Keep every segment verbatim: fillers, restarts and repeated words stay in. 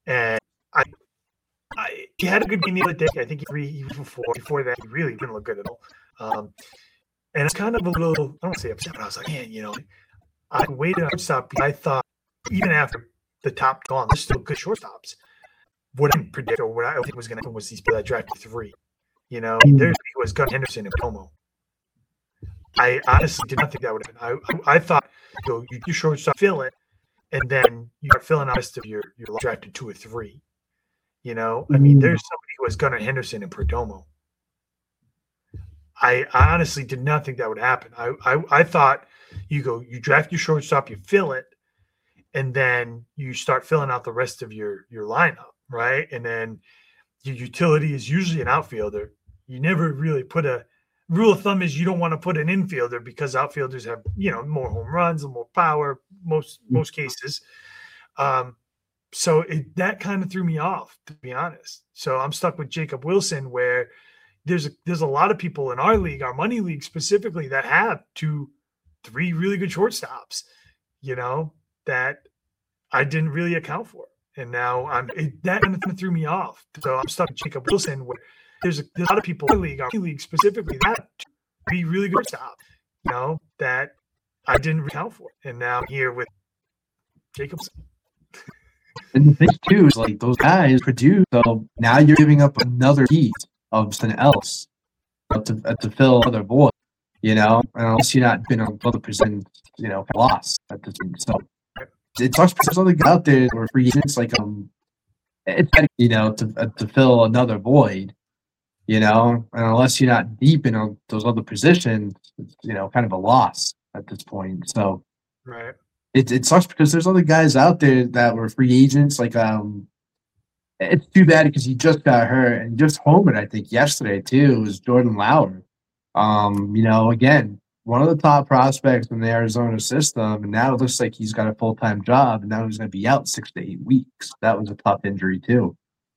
And I, I he had a good game the other day. I think he three even before before that he really didn't look good at all. Um, and it's kind of a little I don't want to say upset, but I was like, man, you know, I waited on shortstop. I thought even after the top gone, there's still good shortstops. What I didn't predict or what I think was going to happen was these people that drafted three. You know, there's was Gunnar Henderson and Pomo. I honestly did not think that would happen. I I, I thought you know, you do shortstop, fill it, and then you start filling out the rest of your your drafted two or three. You know, I mean, there's somebody who was Gunnar Henderson and Perdomo. I, I honestly did not think that would happen. I, I I thought you go, you draft your shortstop, you fill it, and then you start filling out the rest of your your lineup, right? And then your utility is usually an outfielder. You never really put a rule of thumb is you don't want to put an infielder because outfielders have, you know, more home runs and more power most most cases. Um, so it, that kind of threw me off, to be honest. So I'm stuck with Jacob Wilson, where there's a, there's a lot of people in our league, our money league specifically, that have two, three really good shortstops, you know, that I didn't really account for. And now I'm it, that kind of threw me off. So I'm stuck with Jacob Wilson, where there's a, there's a lot of people in our league, our league specifically, that have three really good shortstops, you know, that I didn't account for. And now I'm here with Jacobson. And the thing too is like those guys produce, so now you're giving up another piece of something else to to fill another void, you know. And unless you're not been able to present, you know, loss at this point. So it sucks because there's other guys out there who are free agents, like um, it's you know to uh, to fill another void, you know. And unless you're not deep in uh, those other positions, it's, you know, kind of a loss at this point. So right. It it sucks because there's other guys out there that were free agents. Like um, it's too bad because he just got hurt and just homered. I think yesterday too. It was Jordan Lauer. Um, you know, again, one of the top prospects in the Arizona system, and now it looks like he's got a full time job, and now he's going to be out six to eight weeks. That was a tough injury too.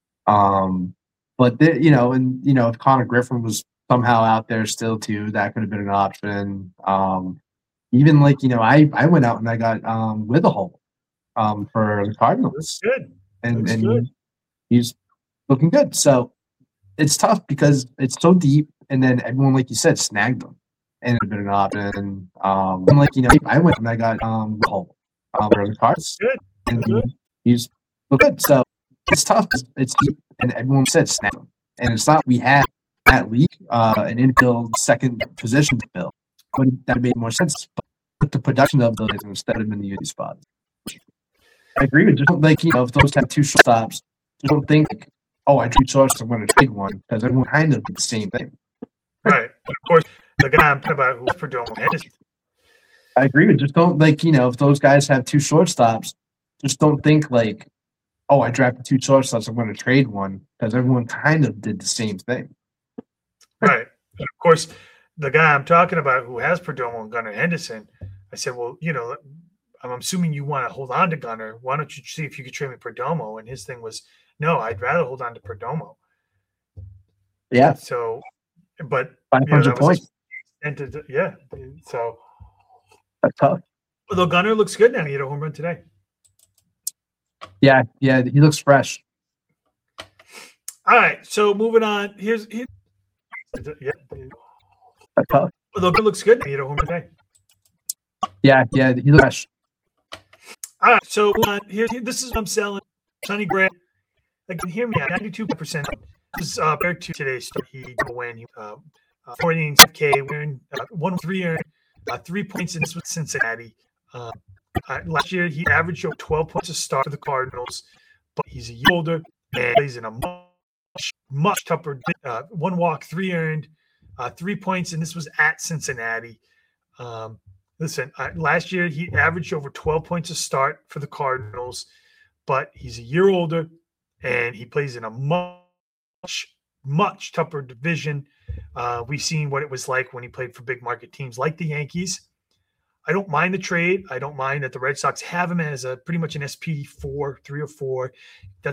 Um, but the, you know, and you know, if Connor Griffin was somehow out there still too, that could have been an option. Um. Even like, you know, I, I went out and I got um Witherholt um for the Cardinals. Looks good. And Looks and good. he's looking good. So it's tough because it's so deep, and then everyone, like you said, snagged him. And it's been an option. Um and like, you know, I went and I got um Witherholt um for the Cardinals. Good. And good. he's looking good. So it's tough. It's, it's deep, and everyone said snag him. And it's not we had that league uh an infield second position to fill. But that made more sense. But the production of those instead of in the utility spots. I agree with you. Just like, you know, if those have two shortstops, just don't think, like, oh, I trade shortstops, I'm going to trade one, because everyone kind of did the same thing. Right. Of course, the guy I'm talking about who's Perdomo Henderson. I agree with you. Just don't, like, you know, if those guys have two shortstops, just don't think, like, oh, I drafted two shortstops, I'm going to trade one, because everyone kind of did the same thing. Right. And of course, the guy I'm talking about who has Perdomo and Gunnar Henderson, I said, well, you know, I'm assuming you want to hold on to Gunnar. Why don't you see if you could trade me Perdomo? And his thing was, no, I'd rather hold on to Perdomo. Yeah. So, but five hundred you know, points. Into, yeah. So that's tough. Although Gunnar looks good now. He had a home run today. Yeah. Yeah. He looks fresh. All right. So moving on. Here's, here's yeah. That's tough. Although it looks good. He had a home run today. Yeah, yeah, he looks fresh. All right, so uh, here, here, this is what I'm selling. Sonny Gray. Like, can hear me at ninety-two percent. This is uh, compared to today's story. He win. He, uh, uh, four innings, five K, win, uh, one three earned, uh, three points in this with Cincinnati. Uh, uh, last year, he averaged over twelve points a start for the Cardinals, but he's a year older and plays in a much, much tougher. Uh, one walk, three earned, uh, three points, and this was at Cincinnati. Um, Listen, uh, last year he averaged over twelve points a start for the Cardinals, but he's a year older and he plays in a much, much tougher division. Uh, we've seen what it was like when he played for big market teams like the Yankees. I don't mind the trade. I don't mind that the Red Sox have him as a pretty much an S P four, three or four. That's